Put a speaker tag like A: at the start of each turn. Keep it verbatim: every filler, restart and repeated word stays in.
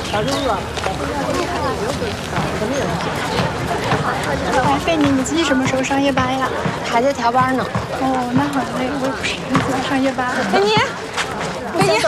A: 哎，菲尼，你自己什么时候上夜班呀？
B: 还在调班呢。
A: 哦，那很累，我也不是很喜欢上夜班。
B: 菲尼，